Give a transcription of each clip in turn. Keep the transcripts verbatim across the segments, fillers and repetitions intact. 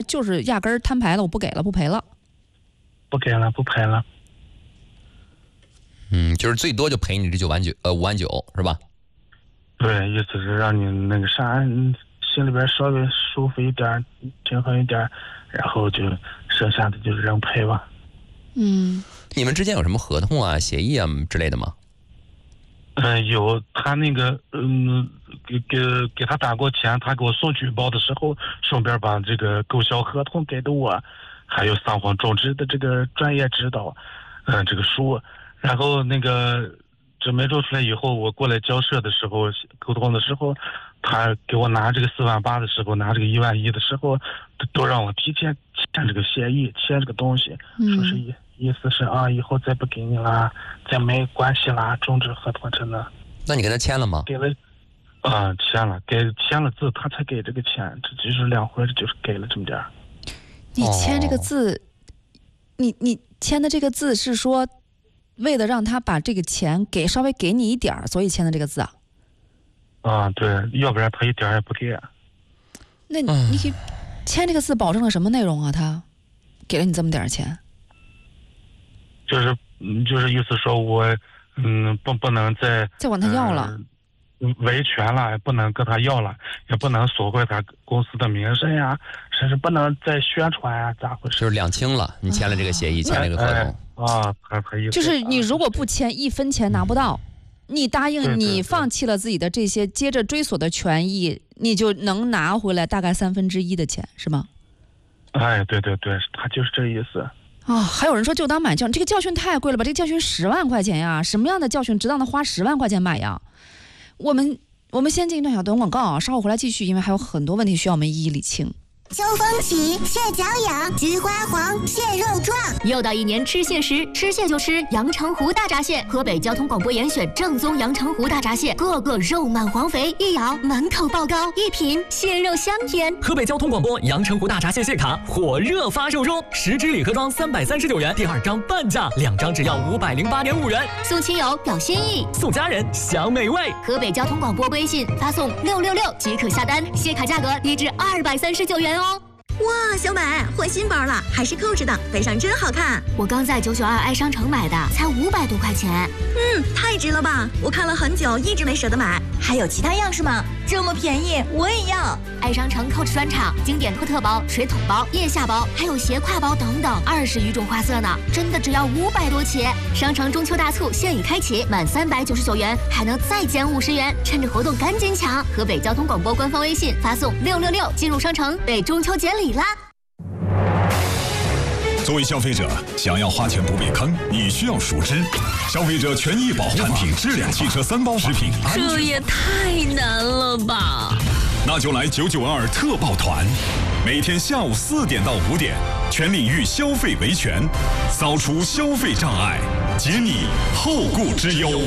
就是压根儿摊牌了，我不给了，不赔了。 不给了，不赔了。 嗯，就是最多就赔你这九万九，呃，五万九是吧？ 对，意思是让你那个啥，心里边稍微舒服一点，平衡一点，然后就剩下的就是认赔吧。 嗯， 你们之间有什么合同啊、协议啊之类的吗？ 嗯、呃，有。他那个，嗯，给给给他打过钱，他给我送举报的时候，顺便把这个购销合同给的我，还有撒谎种植的这个专业指导，嗯、呃，这个书。然后那个这没做出来以后，我过来交涉的时候，沟通的时候，他给我拿这个四万八的时候，拿这个一万一的时候，都让我提前签这个协议，签这个东西， 嗯、 说是意意思是啊，以后再不给你啦，再没关系啦，终止合同真的。 那你跟他签了吗？ 给了，啊、呃，签了，给签了字，他才给这个钱，这就是两回，就是给了这么点儿。 你签这个字， 哦、 你你签的这个字是说，为了让他把这个钱给稍微给你一点儿，所以签的这个字啊？ 啊，对，要不然他一点也不给。 那你你签这个字保证了什么内容啊？他给了你这么点钱， 就是嗯，就是意思说我嗯不不能再再管他要了。 呃维权了，也不能跟他要了，也不能损坏他公司的名声呀，甚至不能再宣传呀，咋回事？ 就是两清了，你签了这个协议，啊、签了这个合同。 哎、啊，他他意思就是你如果不签，一分钱拿不到。你答应你放弃了自己的这些接着追索的权益，你就能拿回来大概三分之一的钱，是吗？ 哎，对对对，他就是这意思。 啊、哦，还有人说就当买教训，这个教训太贵了吧？这个教训十万块钱呀，什么样的教训值当他花十万块钱买呀？我们我们先进一段小短广告啊，稍后回来继续，因为还有很多问题需要我们一一理清。 秋风起，蟹脚痒，菊花黄，蟹肉壮。 又到一年吃蟹时，吃蟹就吃阳澄湖大闸蟹。河北交通广播严选正宗阳澄湖大闸蟹，个个肉满黄肥，一咬满口爆膏，一品蟹肉香甜。 河北交通广播阳澄湖大闸蟹蟹卡火热发售中，十支礼盒装三百三十九元，第二张半价，两张只要五百零八点五元。 送亲友表心意， 送家人享美味。 河北交通广播微信发送六六六即可下单，蟹卡价格低至二百三十九元哦。 哇，小美换新包了，还是扣着的，背上真好看。 我刚在九九二爱商城买的，才五百多块钱。 嗯，太值了吧！我看了很久，一直没舍得买。还有其他样式吗？这么便宜，我也要。 爱商城 Coach 专场经典托特包、水桶包、腋下包，还有斜挎包等等，二十余种花色呢，真的只要五百多起。商城中秋大促现已开启，满三百九十九元还能再减五十元，趁着活动赶紧抢！河北交通广播官方微信发送六六六进入商城，被中秋节礼啦！ 作为消费者，想要花钱不被坑，你需要熟知消费者权益保护产品质量、汽车三包、食品安全。 这也太难了吧！ 那就来九九二特报团，每天下午四点到五点，全领域消费维权，扫除消费障碍，解你后顾之忧。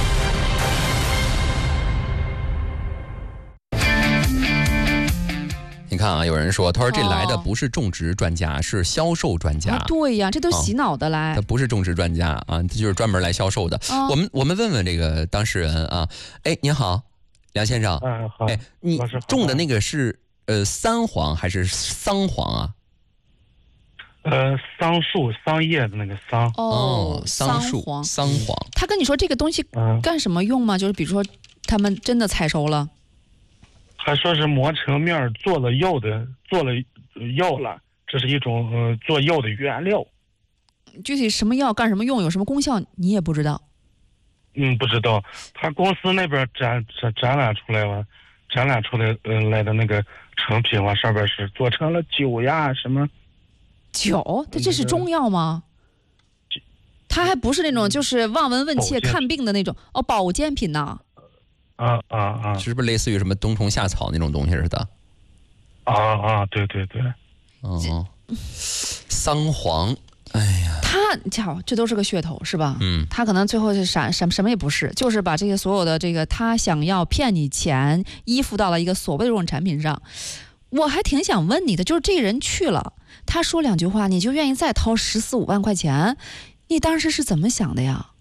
你看啊，有人说，他说这来的不是种植专家，哦、是销售专家。 啊、对呀，这都洗脑的来。 他、哦、不是种植专家啊，他就是专门来销售的。哦、我们我们问问这个当事人啊，哎，您好，梁先生。 嗯，好。 哎，你种的那个是呃三黄还是桑黄啊？ 呃，桑树、桑叶的那个桑。 哦，桑树、桑黄。桑黄。 他跟你说这个东西干什么用吗？嗯、就是比如说，他们真的采收了。 还说是磨成面做了药的，做了药了，这是一种呃做药的原料。 具体什么药干什么用，有什么功效，你也不知道。 嗯，不知道。他公司那边展展展览出来了，展览出来呃来的那个成品了，上边是做成了酒呀什么。 酒？它这是中药吗？它还不是那种就是望闻问切看病的那种哦，保健品呐。 啊啊啊！ 是不是类似于什么冬虫夏草那种东西似的？ 啊啊，对对对。 哦，桑黄，哎呀， 他瞧，这都是个噱头是吧？ 嗯， 他可能最后是啥什么什么也不是，就是把这些所有的这个他想要骗你钱，依附到了一个所谓的这种产品上。我还挺想问你的，就是这个人去了，他说两句话，你就愿意再掏十四五万块钱，你当时是怎么想的呀？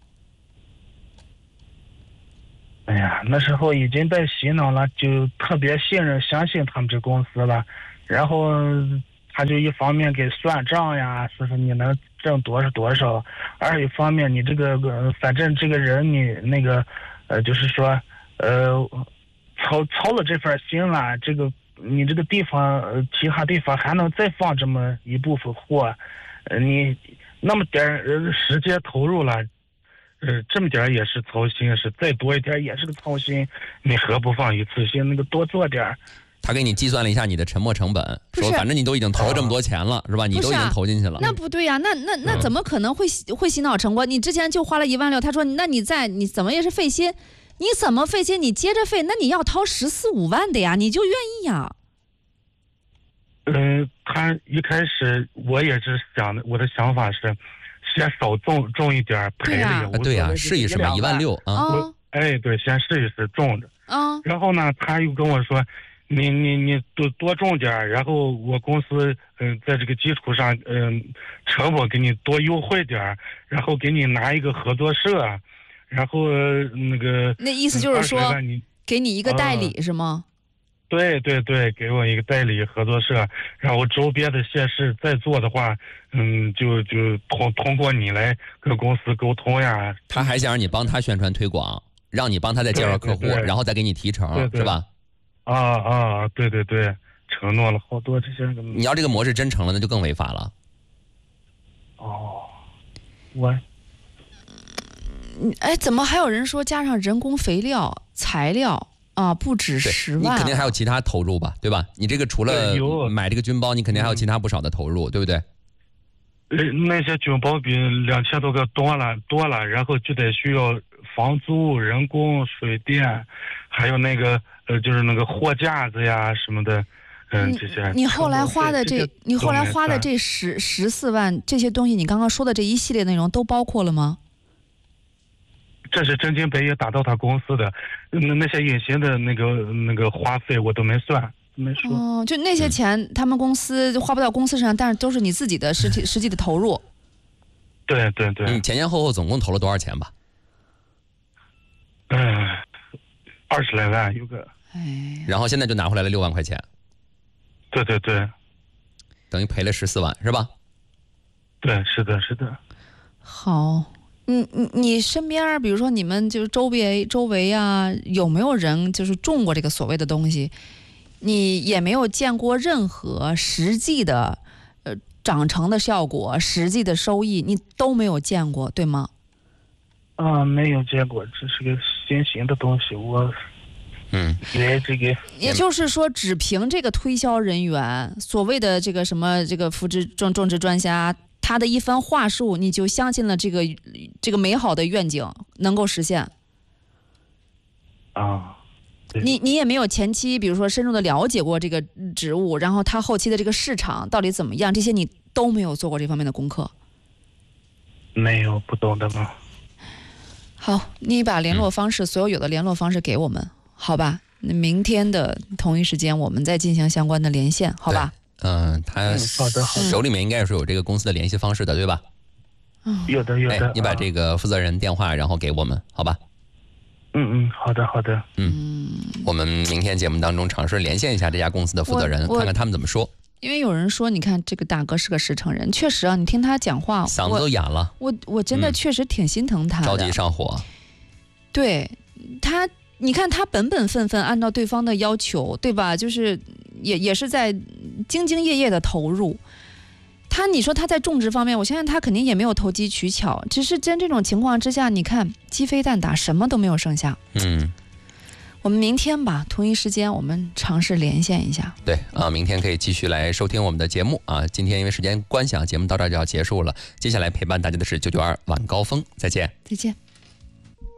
哎呀，那时候已经被洗脑了，就特别信任、相信他们这公司了，然后他就一方面给算账呀，说是你能挣多少多少，二一方面你这个呃反正这个人你那个呃就是说呃操操了这份心了，这个你这个地方呃其他地方还能再放这么一部分货，呃你那么点儿时间投入了。呃，这么点儿也是操心，是再多一点也是个操心，你何不放一次性那个多做点儿？ 他给你计算了一下你的沉没成本，说反正你都已经投了这么多钱了，是吧？你都已经投进去了。 那不对呀、啊，那那那怎么可能会洗、嗯、会洗脑成功？你之前就花了一万六，他说那你再你怎么也是费心，你怎么费心？你接着费，那你要掏十四五万的呀，你就愿意呀？ 嗯、呃，他一开始我也是想的，我的想法是。先少中中一点，赔了也无所谓。 对呀、啊，试一试嘛，一万六啊。 我哎，对，先试一试中着。 啊。 然后呢，他又跟我说，你你你多多中点，然后我公司嗯、呃，在这个基础上嗯、呃，成本给你多优惠点，然后给你拿一个合作社，然后、呃、那个。 那意思就是说， 你给你一个代理、呃、是吗？ 对对对，给我一个代理合作社，然后周边的县市再做的话，嗯，就就通通过你来跟公司沟通呀。 他还想让你帮他宣传推广，让你帮他再介绍客户， 对对对然后再给你提成， 对对是吧？ 啊啊，对对对，承诺了好多这些。 你要这个模式真成了，那就更违法了。 哦，我， 哎，怎么还有人说加上人工肥料、材料？啊，不止十万， 你肯定还有其他投入吧，对吧？你这个除了买这个军包，你肯定还有其他不少的投入，嗯、对不对？ 呃，那些军包比两千多个多了多了，然后就得需要房租、人工、水电，还有那个呃，就是那个货架子呀什么的，嗯，这些。 你后来花的这，你后来花的这十十四万这些东西，你刚刚说的这一系列内容都包括了吗？ 这是真金白银打到他公司的，那那些隐形的那个那个花费我都没算，没说。 哦，就那些钱，嗯、他们公司花不到公司上，但是都是你自己的实体实际的投入。 对对对。 你前前后后总共投了多少钱吧？ 嗯、呃，二十来万有个。 哎。 然后现在就拿回来了六万块钱。 对对对。 等于赔了十四万，是吧？ 对，是的，是的。 好。你你你身边，比如说你们就是周围周围啊，有没有人就是种过这个所谓的东西？你也没有见过任何实际的呃长成的效果、实际的收益，你都没有见过，对吗？ 啊，没有见过，这是个新型的东西，我嗯， 因为这个， 也就是说，只凭这个推销人员所谓的这个什么这个扶植种种植专家。他的一番话术，你就相信了这个这个美好的愿景能够实现啊？ 你你也没有前期，比如说深入的了解过这个植物，然后它后期的这个市场到底怎么样，这些你都没有做过这方面的功课。 没有，不懂的吗？ 好，你把联络方式，所有有的联络方式给我们，好吧？那明天的同一时间，我们再进行相关的连线，好吧？ 嗯，他手里面应该是有这个公司的联系方式的，对吧？ 嗯， 有的有的、 哎。你把这个负责人电话然后给我们，好吧？ 嗯嗯，好的好的。 嗯，我们明天节目当中尝试连线一下这家公司的负责人，看看他们怎么说。 因为有人说，你看这个大哥是个实诚人，确实啊，你听他讲话， 嗓子都哑了。 我我真的确实挺心疼他的， 着急上火。 对他，你看他本本分分按照对方的要求，对吧？就是也也是在兢兢业业的投入。他你说他在种植方面，我相信他肯定也没有投机取巧，只是在这种情况之下，你看鸡飞蛋打，什么都没有剩下。 嗯， 我们明天吧，同一时间我们尝试连线一下。 对啊，明天可以继续来收听我们的节目啊。今天因为时间关系啊，节目到这儿就要结束了。接下来陪伴大家的是九九二晚高峰，再见。 再见。